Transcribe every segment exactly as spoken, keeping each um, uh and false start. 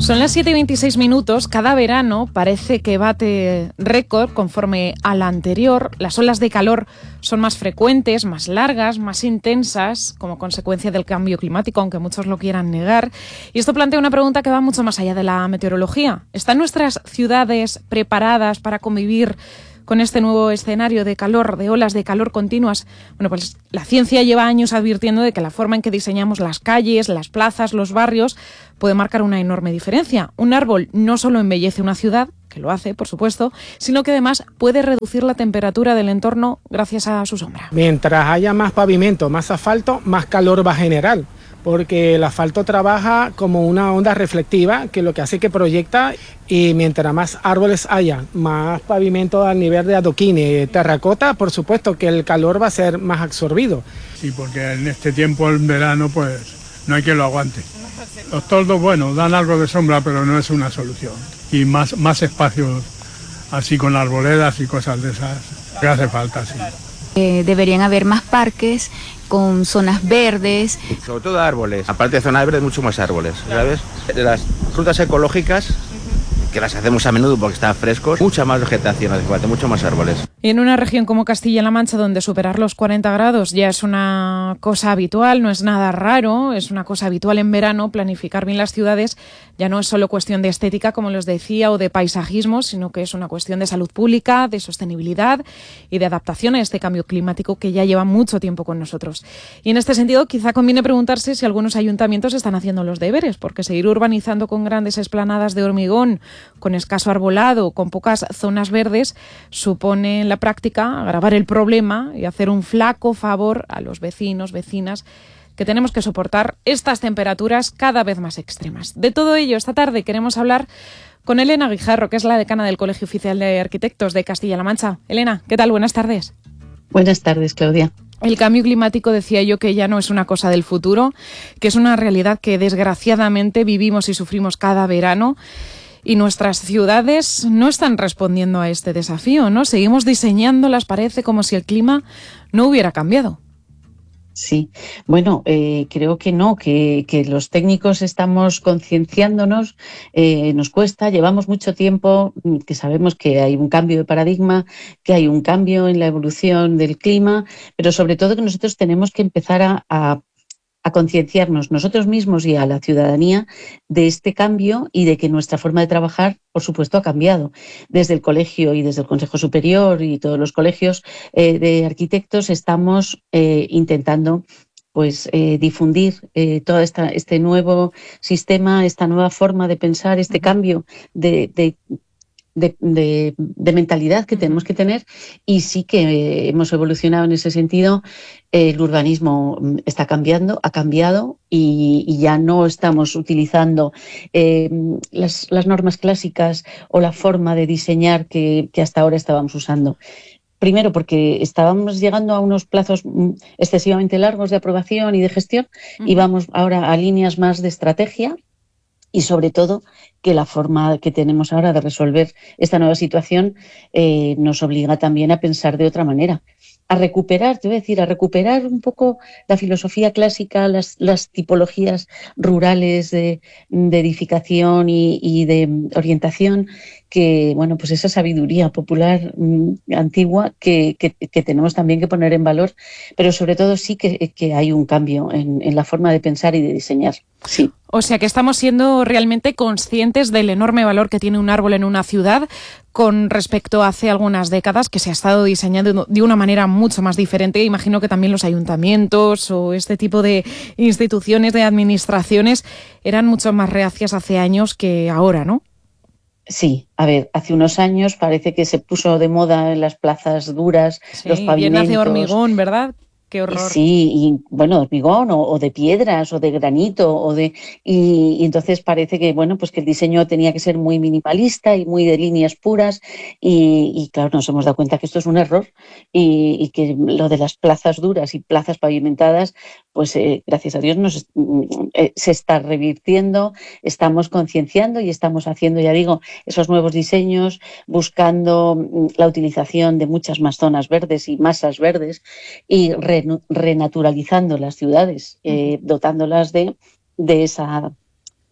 Son las siete y veintiséis minutos. Cada verano parece que bate récord conforme al anterior. Las olas de calor son más frecuentes, más largas, más intensas, como consecuencia del cambio climático, aunque muchos lo quieran negar. Y esto plantea una pregunta que va mucho más allá de la meteorología. ¿Están nuestras ciudades preparadas para convivir con este nuevo escenario de calor, de olas de calor continuas? Bueno, pues la ciencia lleva años advirtiendo de que la forma en que diseñamos las calles, las plazas, los barrios puede marcar una enorme diferencia. Un árbol no solo embellece una ciudad, que lo hace, por supuesto, sino que además puede reducir la temperatura del entorno gracias a su sombra. Mientras haya más pavimento, más asfalto, más calor va a generar, porque el asfalto trabaja como una onda reflectiva que lo que hace es que proyecta, y mientras más árboles haya, más pavimento al nivel de adoquines, terracota, por supuesto que el calor va a ser más absorbido. Sí, porque en este tiempo, en verano, pues no hay quien lo aguante. Los toldos, bueno, dan algo de sombra, pero no es una solución. Y más, más espacios así con arboledas y cosas de esas que hace falta, sí. Eh, deberían haber más parques con zonas verdes. Sobre todo árboles. Aparte de zonas verdes, mucho más árboles, ¿sabes? Las frutas ecológicas, que las hacemos a menudo porque están frescos, mucha más vegetación hace falta, mucho más árboles. Y en una región como Castilla-La Mancha, donde superar los cuarenta grados ya es una cosa habitual, no es nada raro, es una cosa habitual en verano, planificar bien las ciudades ya no es solo cuestión de estética, como les decía, o de paisajismo, sino que es una cuestión de salud pública, de sostenibilidad y de adaptación a este cambio climático que ya lleva mucho tiempo con nosotros. Y en este sentido, quizá conviene preguntarse si algunos ayuntamientos están haciendo los deberes, porque seguir urbanizando con grandes esplanadas de hormigón, con escaso arbolado, con pocas zonas verdes, supone en la práctica agravar el problema y hacer un flaco favor a los vecinos, vecinas, que tenemos que soportar estas temperaturas cada vez más extremas. De todo ello, esta tarde queremos hablar con Elena Guijarro, que es la decana del Colegio Oficial de Arquitectos de Castilla-La Mancha. Elena, ¿qué tal? Buenas tardes. Buenas tardes, Claudia. El cambio climático, decía yo, que ya no es una cosa del futuro, que es una realidad que desgraciadamente vivimos y sufrimos cada verano. Y nuestras ciudades no están respondiendo a este desafío, ¿no? Seguimos diseñándolas, parece, como si el clima no hubiera cambiado. Sí, bueno, eh, creo que no, que, que los técnicos estamos concienciándonos, eh, nos cuesta, llevamos mucho tiempo que sabemos que hay un cambio de paradigma, que hay un cambio en la evolución del clima, pero sobre todo que nosotros tenemos que empezar a, a a concienciarnos nosotros mismos y a la ciudadanía de este cambio y de que nuestra forma de trabajar, por supuesto, ha cambiado. Desde el colegio y desde el Consejo Superior y todos los colegios eh, de arquitectos estamos eh, intentando pues eh, difundir eh, todo esta, este nuevo sistema, esta nueva forma de pensar, este cambio de, de De, de, de mentalidad que tenemos que tener, y sí que eh, hemos evolucionado en ese sentido. Eh, el urbanismo está cambiando, ha cambiado y, y ya no estamos utilizando eh, las, las normas clásicas o la forma de diseñar que, que hasta ahora estábamos usando. Primero, porque estábamos llegando a unos plazos excesivamente largos de aprobación y de gestión, uh-huh. y vamos ahora a líneas más de estrategia. Y sobre todo que la forma que tenemos ahora de resolver esta nueva situación eh, nos obliga también a pensar de otra manera, a recuperar, te voy a decir, a recuperar un poco la filosofía clásica, las, las tipologías rurales de, de edificación y, y de orientación, que, bueno, pues esa sabiduría popular mmm, antigua que, que, que tenemos también que poner en valor, pero sobre todo sí que, que hay un cambio en, en la forma de pensar y de diseñar, sí. O sea que estamos siendo realmente conscientes del enorme valor que tiene un árbol en una ciudad con respecto a hace algunas décadas, que se ha estado diseñando de una manera mucho más diferente. Imagino que también los ayuntamientos o este tipo de instituciones, de administraciones, eran mucho más reacias hace años que ahora, ¿no? Sí, a ver, hace unos años parece que se puso de moda en las plazas duras, sí, los pavimentos. Llenas de hormigón, ¿verdad? Qué horror. Sí, y bueno, hormigón o, o de piedras o de granito o de y, y entonces parece que bueno, pues que el diseño tenía que ser muy minimalista y muy de líneas puras y, y claro, nos hemos dado cuenta que esto es un error y, y que lo de las plazas duras y plazas pavimentadas, pues eh, gracias a Dios nos, eh, se está revirtiendo, estamos concienciando y estamos haciendo, ya digo, esos nuevos diseños, buscando la utilización de muchas más zonas verdes y masas verdes y re renaturalizando las ciudades, eh, dotándolas de, de esa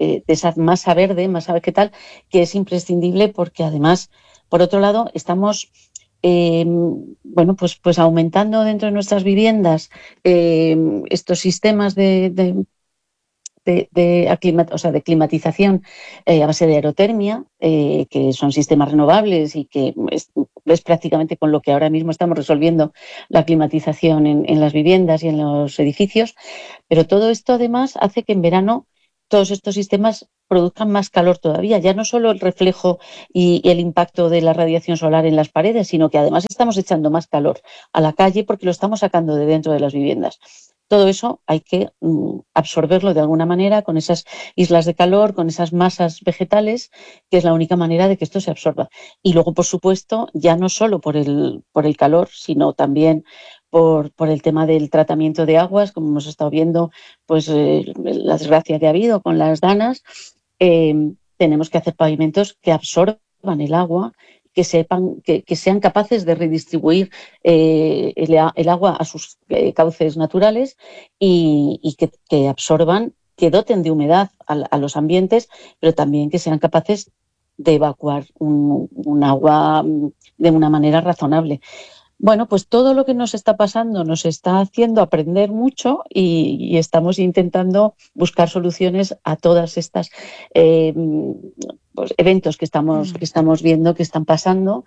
eh, de esa masa verde, masa vegetal, que es imprescindible porque además, por otro lado, estamos eh, bueno, pues, pues aumentando dentro de nuestras viviendas eh, estos sistemas de, de De, de, aclimat o sea, de climatización eh, a base de aerotermia, eh, que son sistemas renovables y que es, es prácticamente con lo que ahora mismo estamos resolviendo la climatización en, en las viviendas y en los edificios, pero todo esto además hace que en verano todos estos sistemas produzcan más calor todavía, ya no solo el reflejo y, y el impacto de la radiación solar en las paredes, sino que además estamos echando más calor a la calle porque lo estamos sacando de dentro de las viviendas. Todo eso hay que mm, absorberlo de alguna manera con esas islas de calor, con esas masas vegetales, que es la única manera de que esto se absorba. Y luego, por supuesto, ya no solo por el, por el calor, sino también por, por el tema del tratamiento de aguas, como hemos estado viendo, pues eh, la desgracia que ha habido con las danas, eh, tenemos que hacer pavimentos que absorban el agua, que sepan, que, que sean capaces de redistribuir eh, el, el agua a sus eh, cauces naturales y, y que, que absorban, que doten de humedad a, a los ambientes, pero también que sean capaces de evacuar un, un agua de una manera razonable. Bueno, pues todo lo que nos está pasando nos está haciendo aprender mucho y, y estamos intentando buscar soluciones a todas estas eh, pues, eventos que estamos, que estamos viendo, que están pasando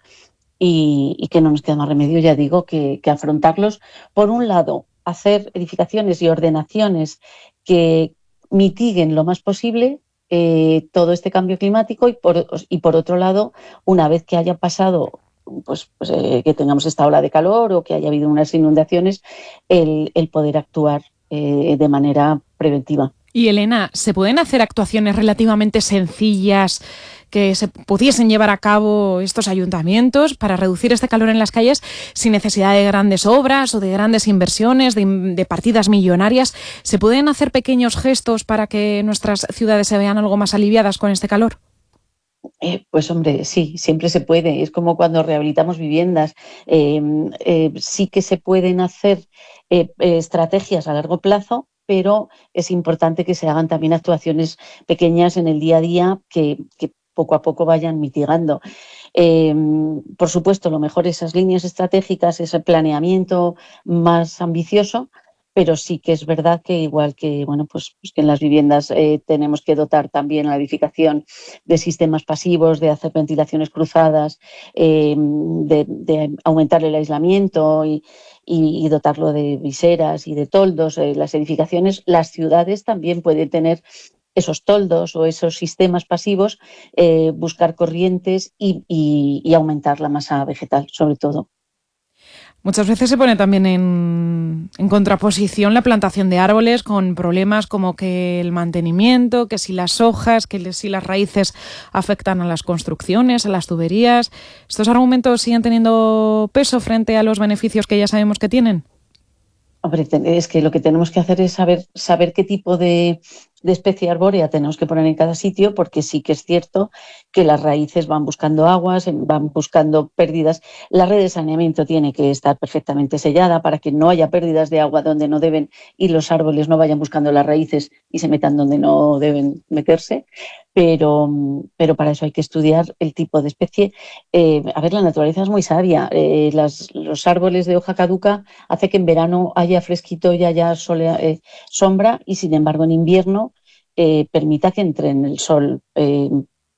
y, y que no nos queda más remedio, ya digo, que, que afrontarlos. Por un lado, hacer edificaciones y ordenaciones que mitiguen lo más posible eh, todo este cambio climático y por, y por otro lado, una vez que haya pasado pues, pues eh, que tengamos esta ola de calor o que haya habido unas inundaciones, el, el poder actuar eh, de manera preventiva. Y Elena, ¿se pueden hacer actuaciones relativamente sencillas que se pudiesen llevar a cabo estos ayuntamientos para reducir este calor en las calles sin necesidad de grandes obras o de grandes inversiones, de, de partidas millonarias? ¿Se pueden hacer pequeños gestos para que nuestras ciudades se vean algo más aliviadas con este calor? Eh, pues hombre, sí, siempre se puede. Es como cuando rehabilitamos viviendas. Eh, eh, sí que se pueden hacer eh, eh, estrategias a largo plazo, pero es importante que se hagan también actuaciones pequeñas en el día a día que, que poco a poco vayan mitigando. Eh, por supuesto, lo mejor esas líneas estratégicas, ese planeamiento más ambicioso, pero sí que es verdad que igual que, bueno, pues, pues que en las viviendas eh, tenemos que dotar también a la edificación de sistemas pasivos, de hacer ventilaciones cruzadas, eh, de, de aumentar el aislamiento y, y, y dotarlo de viseras y de toldos. Eh, las edificaciones, las ciudades también pueden tener esos toldos o esos sistemas pasivos, eh, buscar corrientes y, y, y aumentar la masa vegetal, sobre todo. Muchas veces se pone también en, en contraposición la plantación de árboles con problemas como que el mantenimiento, que si las hojas, que si las raíces afectan a las construcciones, a las tuberías. ¿Estos argumentos siguen teniendo peso frente a los beneficios que ya sabemos que tienen? Hombre, es que lo que tenemos que hacer es saber, saber qué tipo de, de especie arbórea tenemos que poner en cada sitio, porque sí que es cierto que las raíces van buscando aguas, van buscando pérdidas. La red de saneamiento tiene que estar perfectamente sellada para que no haya pérdidas de agua donde no deben y los árboles no vayan buscando las raíces y se metan donde no deben meterse. Pero, pero para eso hay que estudiar el tipo de especie. Eh, a ver, la naturaleza es muy sabia. Eh, las, los árboles de hoja caduca hace que en verano haya fresquito y haya solea, eh, sombra y sin embargo en invierno eh, permita que entre en el sol eh,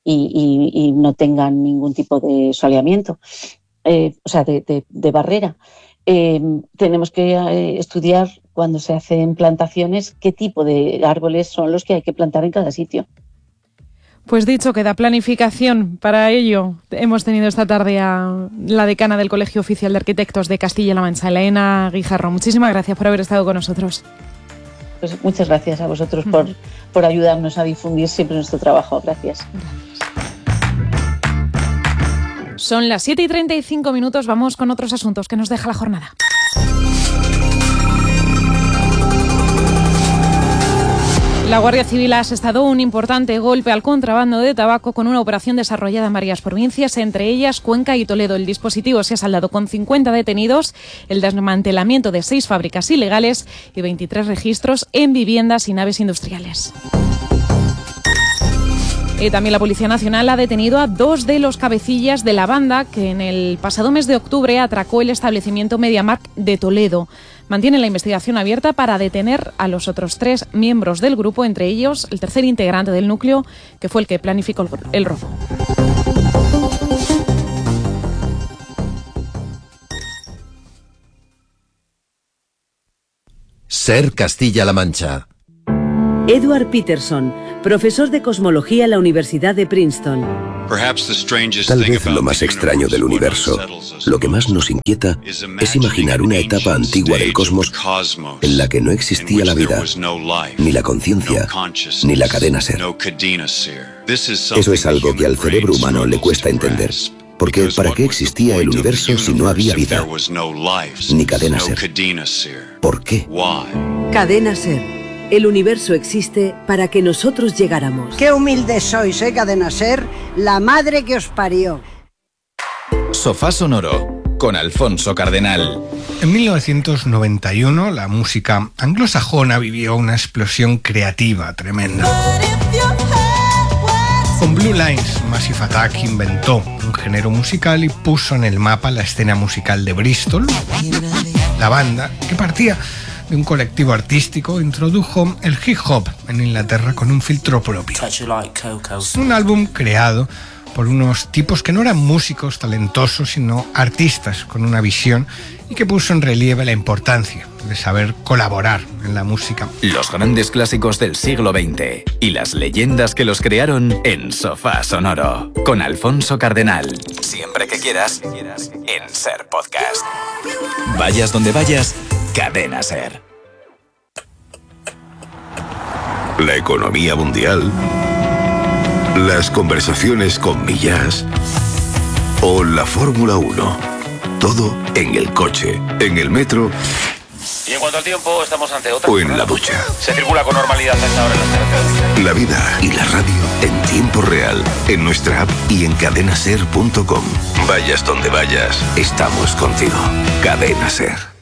y, y, y no tengan ningún tipo de soleamiento, eh, o sea, de, de, de barrera. Eh, tenemos que eh, estudiar cuando se hacen plantaciones qué tipo de árboles son los que hay que plantar en cada sitio. Pues dicho, queda planificación para ello. Hemos tenido esta tarde a la decana del Colegio Oficial de Arquitectos de Castilla-La Mancha, Elena Guijarro. Muchísimas gracias por haber estado con nosotros. Pues muchas gracias a vosotros por, uh-huh. por ayudarnos a difundir siempre nuestro trabajo. Gracias. Gracias. Son las siete y treinta y cinco minutos. Vamos con otros asuntos que nos deja la jornada. La Guardia Civil ha asestado un importante golpe al contrabando de tabaco con una operación desarrollada en varias provincias, entre ellas Cuenca y Toledo. El dispositivo se ha saldado con cincuenta detenidos, el desmantelamiento de seis fábricas ilegales y veintitrés registros en viviendas y naves industriales. Y también la Policía Nacional ha detenido a dos de los cabecillas de la banda que en el pasado mes de octubre atracó el establecimiento MediaMarkt de Toledo. Mantiene la investigación abierta para detener a los otros tres miembros del grupo, entre ellos el tercer integrante del núcleo, que fue el que planificó el robo. Ser Castilla-La Mancha. Edward Peterson, profesor de cosmología en la Universidad de Princeton. Tal vez lo más extraño del universo, lo que más nos inquieta, es imaginar una etapa antigua del cosmos en la que no existía la vida, ni la conciencia, ni la cadena ser. Eso es algo que al cerebro humano le cuesta entender. Porque ¿para qué existía el universo si no había vida? Ni cadena ser. ¿Por qué? Cadena Ser. El universo existe para que nosotros llegáramos. Qué humildes sois, ¿eh, Cadena Ser? La madre que os parió. Sofá Sonoro, con Alfonso Cardenal. En mil novecientos noventa y uno, la música anglosajona vivió una explosión creativa tremenda. Con Blue Lines, Massive Attack inventó un género musical y puso en el mapa la escena musical de Bristol. La banda, que partía de un colectivo artístico, introdujo el hip hop en Inglaterra con un filtro propio. Un álbum creado por unos tipos que no eran músicos talentosos, sino artistas con una visión, y que puso en relieve la importancia de saber colaborar en la música. Los grandes clásicos del siglo veinte y las leyendas que los crearon en Sofá Sonoro, con Alfonso Cardenal. Siempre que quieras, en Ser Podcast. Vayas donde vayas, Cadena Ser. La economía mundial, las conversaciones con Millás o la Fórmula uno. Todo en el coche, en el metro. Y en cuanto al tiempo, estamos ante otra. O en la ducha. Se circula con normalidad a esta hora en las carreteras. La vida y la radio en tiempo real, en nuestra app y en cadena ser punto com. Vayas donde vayas, estamos contigo. Cadena Ser.